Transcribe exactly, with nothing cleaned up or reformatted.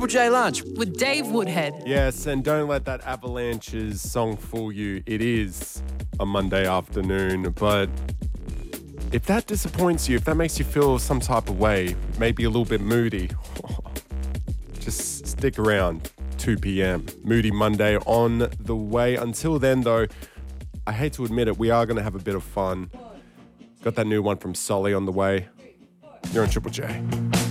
Triple J Lunch. With Dave Woodhead. Yes, and don't let that Avalanches song fool you. It is a Monday afternoon, but if that disappoints you, if that makes you feel some type of way, maybe a little bit moody, just stick around. two p.m. Moody Monday on the way. Until then, though, I hate to admit it, we are going to have a bit of fun. Got that new one from Sully on the way. You're on Triple J.